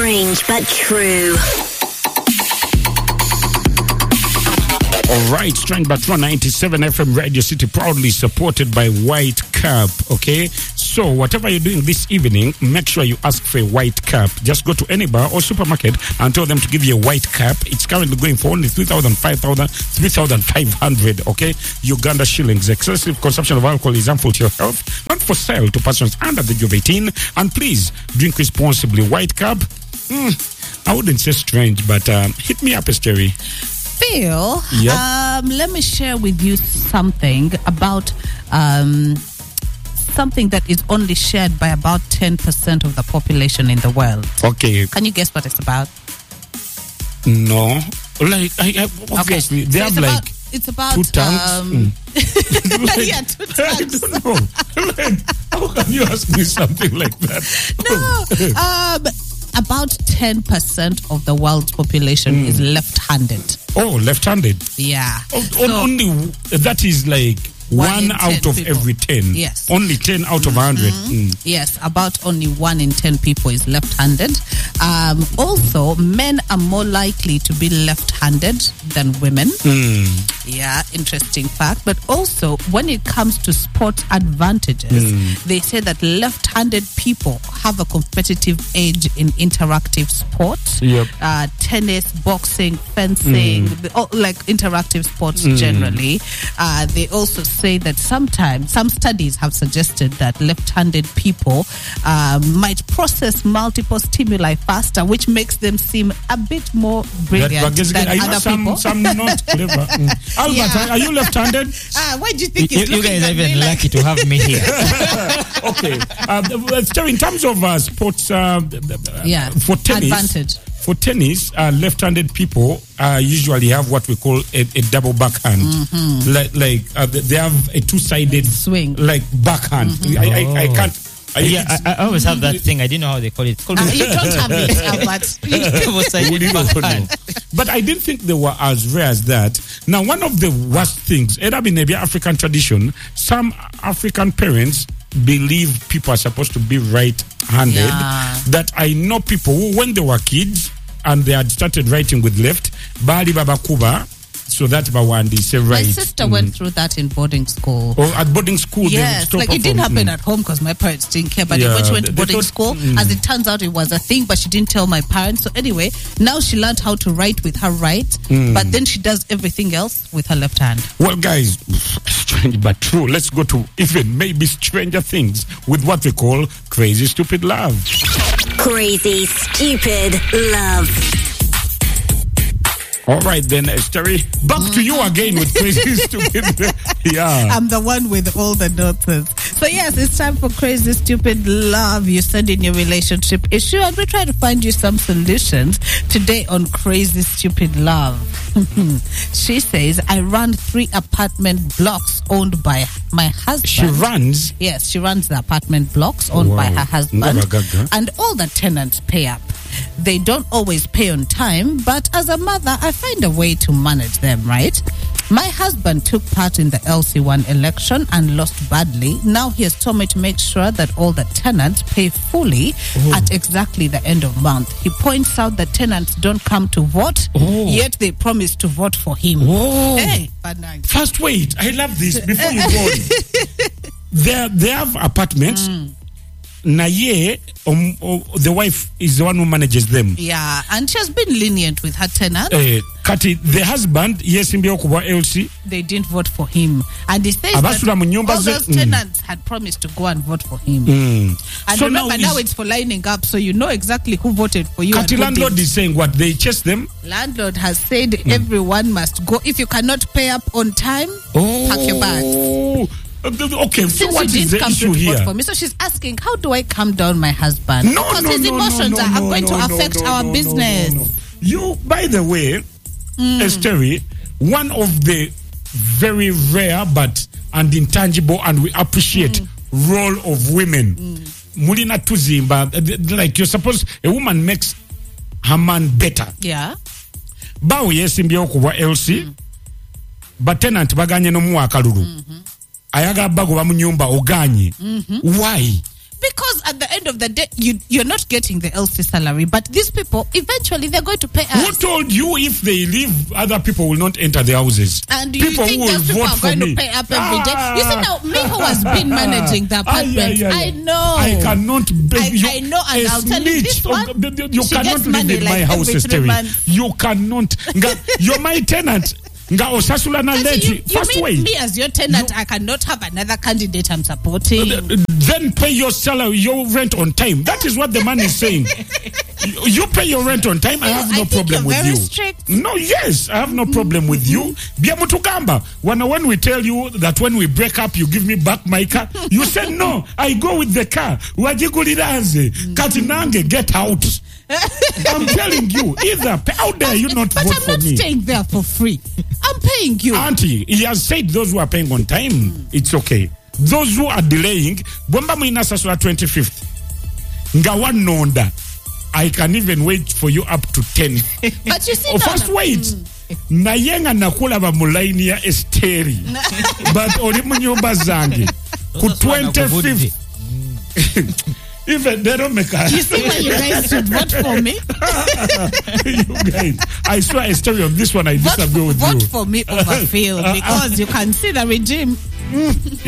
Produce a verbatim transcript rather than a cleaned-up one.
Strange but true. All right, Strange but true, ninety-seven F M Radio City, proudly supported by White Cup. Okay, so whatever you're doing this evening, make sure you ask for a White Cup. Just go to any bar or supermarket and tell them to give you a White Cup. It's currently going for only three thousand, five thousand, three thousand five hundred. Okay, Uganda shillings. Excessive consumption of alcohol is harmful to your health. Not for sale to persons under the age of eighteen. And please drink responsibly. White Cup. Mm, I wouldn't say strange, but um, hit me up, Esteri. Phil, yep. um, let me share with you something about um, something that is only shared by about ten percent of the population in the world. Okay. Can you guess what it's about? No. Like, I, I, obviously, okay. they so have it's like about, it's about two tongues. Um, mm. like, yeah, two tongues. I don't know. Like, how can you ask me something like that? No. um, about ten percent of the world's population mm. is left-handed. Oh, left-handed? Yeah. Oh, so, only, that is like one, one out of people. every ten. Yes. Only ten out of a hundred. Mm-hmm. Mm. Yes, about only one in ten people is left-handed. Um, also, men are more likely to be left-handed than women. Mm. Yeah, interesting fact. But also, when it comes to sport advantages, mm. they say that left-handed people have a competitive edge in interactive sport. Yep. Uh, tennis, boxing, fencing, mm. all, like interactive sports mm. generally. Uh, they also say that sometimes, some studies have suggested that left-handed people uh, might process multiple stimuli faster, which makes them seem a bit more brilliant that, than I other some, people. Some not clever. Mm. Albert, Yeah. are you left-handed? Ah, why do you think you, it's you guys are even like lucky to have me here. Okay. Uh, so in terms of uh, sports, uh, yeah. for tennis, advantage. For tennis, uh, left-handed people uh, usually have what we call a, a double backhand. Mm-hmm. Like, like uh, they have a two-sided swing, like backhand. Mm-hmm. I, I, I can't. I, yeah, I, I always have that thing. I didn't know how they call it. It's called uh, you don't have it, Albert. But I didn't think they were as rare as that. Now, one of the worst things, either in maybe African tradition, some African parents believe people are supposed to be right-handed. Yeah. That I know people who, when they were kids and they had started writing with left, Bali Baba Kuba, so that Bawandi say right. My sister mm. went through that in boarding school. Or at boarding school, yes, they would like it didn't from, happen mm. at home because my parents didn't care. But yeah, when she went to they, boarding they school, mm. as it turns out, it was a thing, but she didn't tell my parents. So anyway, now she learned how to write with her right, mm. but then she does everything else with her left hand. Well, guys, strange but true. Let's go to even maybe stranger things with what we call crazy stupid love. Crazy stupid love. All right, then, Esteri, back to you again with crazy stupid. Yeah, I'm the one with all the nonsense. So yes, it's time for crazy stupid love. You send in your relationship issue, and we try to find you some solutions today on crazy stupid love. She says, "I run three apartment blocks owned by my husband." She runs. Yes, she runs the apartment blocks owned wow. by her husband, Gaga. and all the tenants pay up. They don't always pay on time, but as a mother, I find a way to manage them, right? My husband took part in the L C one election and lost badly. Now he has told me to make sure that all the tenants pay fully oh. at exactly the end of month. He points out that tenants don't come to vote, oh. yet they promise to vote for him. Oh. Hey, first wait, I love this. Before you go, they they have apartments. Mm. Naye, um, um, the wife is the one who manages them. Yeah, and she has been lenient with her tenants. Uh, Kati, the husband, yes, in L C, they didn't vote for him, and he says that all those tenants mm. had promised to go and vote for him. Mm. And so remember, now, now it's for lining up, so you know exactly who voted for you. Kati, landlord is saying what? They chase them. Landlord has said mm. everyone must go. If you cannot pay up on time, oh. pack your bags. Okay, so Since what is the issue here? For me, so she's asking, how do I calm down my husband? No, because no, his no, emotions no, no, are no, going no, to no, affect no, our no, business. No, no, no. You, by the way, mm. Esteri, one of the very rare but and intangible and we appreciate mm. role of women. Mulina mm. tuzimba, like you're supposed, a woman makes her man better. Yeah. Bawo yesimbye okuwa L C, mm. but tenant baganye no mu akalulu. Mm-hmm. Ayaga bago ba munyumba oganye. Mm-hmm. Why? Because at the end of the day, you, you're not getting the L C salary, but these people, eventually, they're going to pay us. Who told you if they leave, other people will not enter the houses? And you people think who will those people vote are for going me. to pay up every day? Ah. You see now, me who has been managing the Ah, apartment, yeah, yeah, yeah. I know. I cannot beg I, you. I know, and a I'll tell you this snitch one. of- the- the- you she cannot gets live money in like my house, every three Esteri. months. You cannot. Nga, you're my tenant. Nga osasula na So leti. you, you First mean way. me as your tenant, I cannot have another candidate I'm supporting? Then pay your salary, your rent on time. That is what the man is saying. You, you pay your rent on time. I have I no think problem you're with very you. strict. No, yes, I have no problem with you. Bia mutugamba. When when we tell you that when we break up, you give me back my car, you say no. I go with the car. Wajikuliranze. Katinange, get out. I'm telling you, either pay out there, you not But vote I'm for not me. staying there for free. I'm paying you. Auntie, he has said those who are paying on time, it's okay. Those who are delaying, bomba mwina sasula twenty-fifth. Nga wanonda. I can even wait for you up to ten. But you see, Oh, no, first no. wait. Nayenga nakula ba mulaini ya Esteri. But oli munyumba zange. Ku twenty-fifth. Even they don't make a... You see why you guys should vote for me? You guys, I swear, Esteri, on this one, I Vote, disagree with vote you. for me over Phil, because you can see the regime.